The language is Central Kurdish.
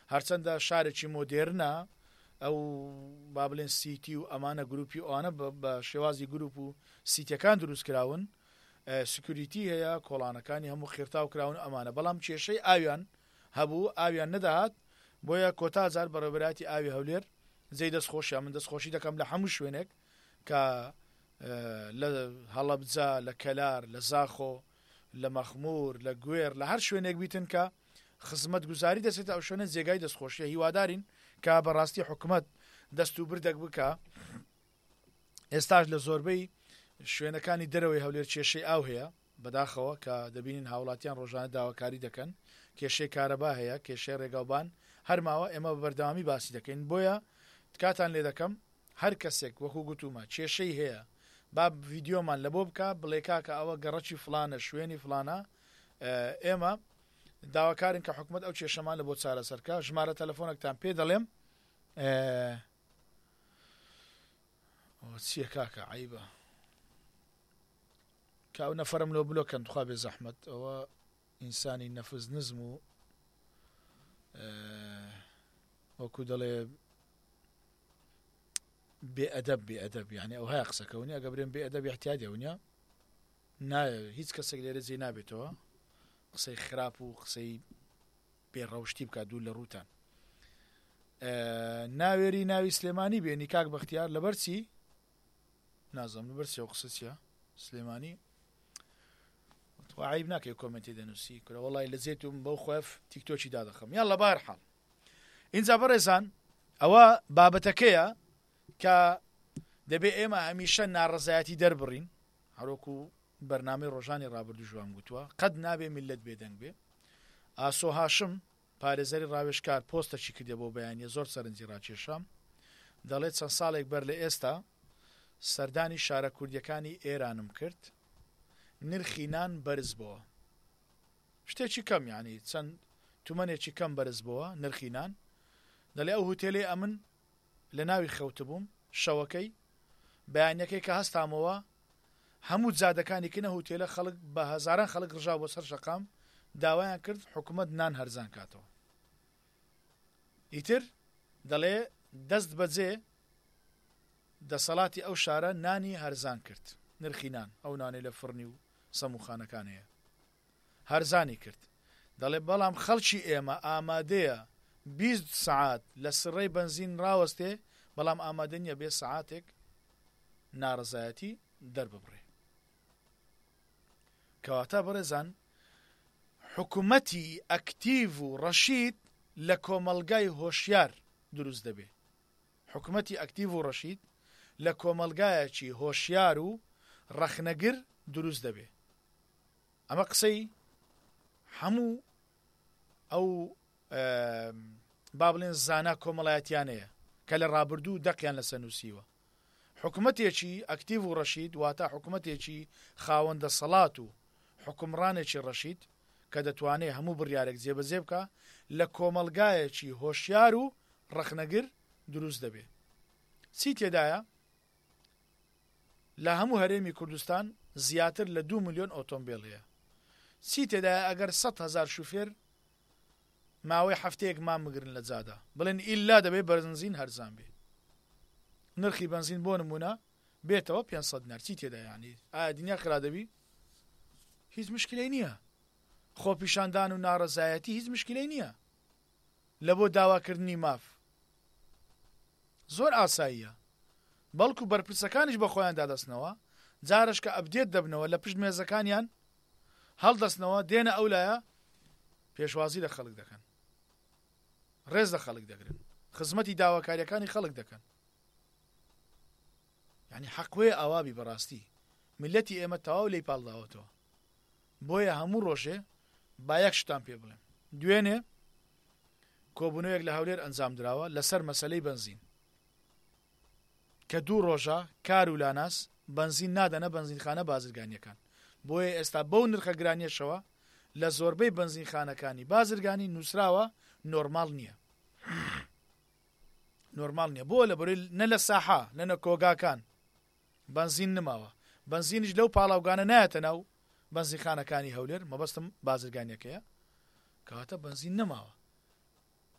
هەرچەندە شارێکی مۆدێرنە ئەو با بڵێن سیتی و ئەمانە گروپی ئەوانە بە شێوازی گروپ و سیتیەکان دروست کراون سکوریتی هەیە کۆڵانەکانی هەموو خێرتاو کراون ئەمانە بەڵام کێشەی ئاویان هەبوو ئاویان نەداهات بۆیە کۆتازار بەڕێوەبەراتی ئاوی هەولێر جێی دەستخۆشیان من دەستخۆشی دەکەم لە هەموو شوێنێک کە لە هەڵەبجە لە کەلار لە زاخۆ لە مەخمور لە گوێر لە هەر شوێنێک بیتن کە خزمەت گوزاری دەسێت ئەو شوێنە جێگای دەستخۆشیە هیوادارین کە بەڕاستی حکومت دەست و بردەک بکە ئێستاش لە زۆربەی شوێنەکانی دەرەوەی هەولێر کێشەی ئاو هەیە بەداخەوە کە دەبینین هاوڵاتیان ڕۆژانە داواکاری دەکەن کێشەی کارەبا هەیە کێشەی ڕێگاوبان هەرماوە ئێمە بەردەوامی باسی دەکەین بۆیە کاتان لێ دەکەم هەر کەسێک وەکو گوتومە کێشەی هەیە با ڤیددیۆمان لە بۆ بکە بڵێ کاکە ئەوە گەڕەکی فلانە شوێنی فلانە ئێمە داواکارن کە حکومت ئەو کێشەمان لە بۆ چارەسەرکە ژمارە تەلەفۆنێکتان پێ دەڵێم چییە کاکە عیبە کە ئەو نەفەرم لۆ بلۆکەن تخوا بێ زەحمەت ئەوە ئینسانی نەفز نزم و وەکو دەڵێ بێئەدەب یعنی ئەو هەیە قسەکەونی ئەگە برێن بێئەدەب احتیاجێونیە نایە هیچ کەسێک لێرە جێ نابێتەوە قسەی خراپ و قسەی بێڕەوشتی بکە دوو لە ڕووتان ناوێری ناوی سلێمانی بێنی کاک بەختیار لەبەرچی نازەم لەبەرچی ئەو قسە چیە سلێمانی عیب ناکەی کۆمنتی دەنووسی کورە وەڵی لە جێتم بەو خۆف تیکتۆکی دادەخەم یان لە بارحاڵ اینجا بەڕێزان ئەوە بابەتەکەیە کە دەبێ ئێمە هەمیشە ناڕەزایەتی دەربڕین هەروەکو بەرنامەی ڕۆژانی ڕابردوو ژوان گوتووە قەت نابێ میلەت بێدەنگ بێ ئاسۆ هاشم پارێزەری ڕاوێژکار پۆستەکی کردێ بۆ بەیانیە زۆر سەرنجی ڕاکێشام دەڵێت چەند ساڵێک بەر لە ئێستا سەردانی شارە کوردیەکانی ئێرانم کرد نرخی نان بەرز بووە شتێکی کەم یعنی چەند تومەنێکی کەم بەرز بووە نرخی نان دەڵێ ئەو هوتێلێ ئەمن لە ناوی خەوتبووم شەوەکەی بەیانەکەی کە هەستامەوە هەموو جادەکانی کنە هوتێلە خەڵک بە هەزاران خەڵک ڕژاو بۆ سەر شەقام داوایان کرد حکومت نان هەرزان کاتەوە ئیتر دەڵێ دەست بەجێ دەسەڵاتی ئەو شارە نانی هەرزان کرد نرخی نان ئەو نانێ لە فڕنی و سەموخانەکان هەیە هەرزانی کرد دەڵێ بەڵام خەڵکی ئێمە ئامادەیە 20 سعات لە سڕەی بنزین ڕاوەستێ بەڵام ئامادە نییە بێ سعاتێک ناڕزایەتی دەرببڕێ کەواتە بەڕێزان حکومەتی ئەکتیڤ و ڕەشید لە کۆمەلگای هۆشیار دروست دەبێ حکومەتی ئەکتیڤ و ڕەشید لە کۆمەلگایەکی هۆشیار و ڕەخنەگر دروست دەبێ ئەمە قسەی هەموو ئەو با بڵێن زانا کۆمەڵایەتیانەیە کە لە ڕابردوو دەقیان لەسەر نووسیوە حکومەتێکی ئەکتیڤ و ڕەشید واتە حکومەتێکی خاوەندە سەڵات و حکومڕانێکی ڕەشید کە دەتوانێت هەموو بڕیارێک جێبەجێ بکە لە کۆمەلگایەکی هۆشیار و ڕەخنەگر دروست دەبێ چی تێدایە لە هەموو هەرێمی کوردستان زیاتر لە 2 ملیۆن ئۆتۆمبیل هەیە چی تێدایە ئەگەر 100,000 شوفێر ماوەی هەفتەیەک مام بگرن لە جادا بڵێن ئیلا دەبێ بەنزین هەرزان بێ نرخی بنزین بۆ نمونە بێتەوە 500 نەر چی تێدا یعنی ئایا دنیا خرا دەبی هیچ مشکلەی نییە خۆپیشاندان و ناڕەزایەتی هیچ مشکلەی نییە لە بۆ داواکردنی ماف زۆر ئاساییە بەڵکو بەرپرسەکانیش بە خۆیان دادەستنەوە جارش کە ئەبدێت دەبنەوە لە پشت مێزەکانیان هەڵدەستنەوە دێنە ئەولایە پێشوازی لە خەڵک دەکەن ڕێز لە خەڵک دەگرن خزمەتی داواکاریەکانی خەڵک دەکەن یعنی حەقوێ ئاوابی بەڕاستی میلەتی ئێمە تەواو لێی پاڵداوەتەوە بۆیە هەموو ڕۆژێ با یەک شتان پێ بڵێم دوێنێ کۆبوونەوەیەک لە هەولێر ئەنجام دراوە لەسەر مەسەلەی بنزین کە 2 ڕۆژە کار و لاناس بنزین نادەنە بنزینخانە بازرگانیەکان بۆیە ئێستا بەو نرخە گرانیەشەوە لە زۆربەی بنزینخانەکانی بازرگانی نووسراوە نۆرمال نییە نۆرمال نییە بۆ لە بەرەی نە لە ساحا نە کۆگاکان بنزین نماوە بنزینیش لەو پاڵاوگانە نایەتە ناو بنزینخانەکانی هەولێر مەبەستم بازرگانیەکەیە کەواتە بنزین نەماوە